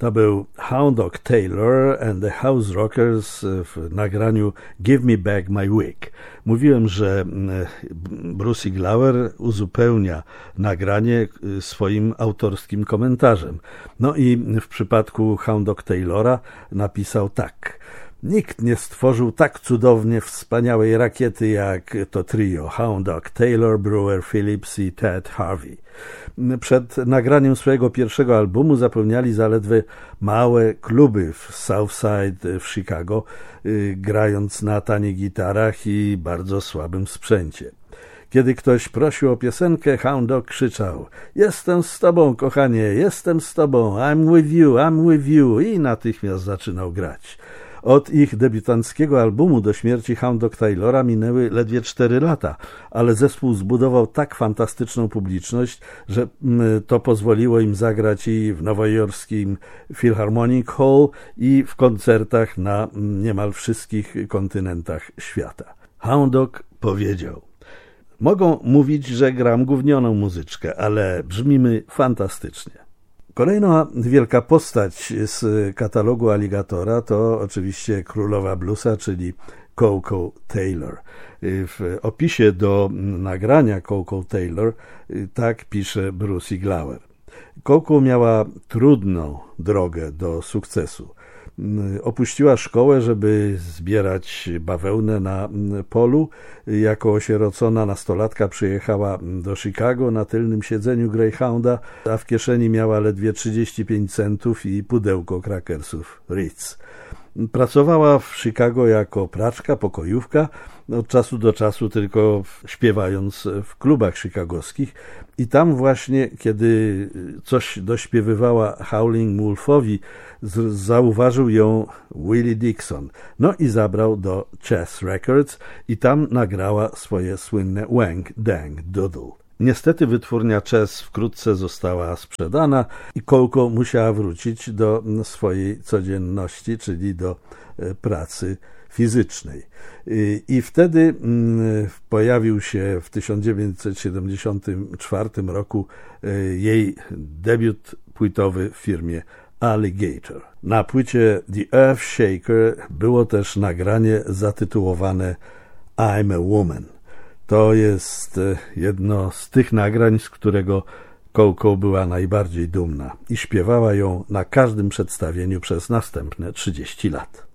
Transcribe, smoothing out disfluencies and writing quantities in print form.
To był Hound Dog Taylor and the House Rockers w nagraniu Give Me Back My Wig. Mówiłem, że Bruce Glauer uzupełnia nagranie swoim autorskim komentarzem. No i w przypadku Hound Dog Taylora napisał tak: nikt nie stworzył tak cudownie wspaniałej rakiety jak to trio Hound Dog Taylor, Brewer Phillips i Ted Harvey. Przed nagraniem swojego pierwszego albumu zapełniali zaledwie małe kluby w Southside w Chicago, grając na tanich gitarach i bardzo słabym sprzęcie. Kiedy ktoś prosił o piosenkę, Hound Dog krzyczał: jestem z tobą, kochanie, jestem z tobą, I'm with you i natychmiast zaczynał grać. Od ich debiutanckiego albumu do śmierci Hound Dog Taylora minęły ledwie 4 lata, ale zespół zbudował tak fantastyczną publiczność, że to pozwoliło im zagrać i w nowojorskim Philharmonic Hall i w koncertach na niemal wszystkich kontynentach świata. Hound Dog powiedział: mogą mówić, że gram gównioną muzyczkę, ale brzmimy fantastycznie. Kolejna wielka postać z katalogu Alligatora to oczywiście królowa bluesa, czyli Koko Taylor. W opisie do nagrania Koko Taylor tak pisze Bruce Glauer. Koko miała trudną drogę do sukcesu. Opuściła szkołę, żeby zbierać bawełnę na polu. Jako osierocona nastolatka przyjechała do Chicago na tylnym siedzeniu Greyhounda, a w kieszeni miała ledwie 35 centów i pudełko krakersów Ritz. Pracowała w Chicago jako praczka, pokojówka, od czasu do czasu tylko śpiewając w klubach chicagowskich i tam właśnie, kiedy coś dośpiewywała Howlin' Wolfowi, zauważył ją Willie Dixon. No i zabrał do Chess Records i tam nagrała swoje słynne Wang Dang Doodle. Niestety wytwórnia Chess wkrótce została sprzedana i Koko musiała wrócić do swojej codzienności, czyli do pracy fizycznej. I wtedy pojawił się w 1974 roku jej debiut płytowy w firmie Alligator. Na płycie The Earth Shaker było też nagranie zatytułowane I'm a Woman. To jest jedno z tych nagrań, z którego Koko była najbardziej dumna i śpiewała ją na każdym przedstawieniu przez następne 30 lat.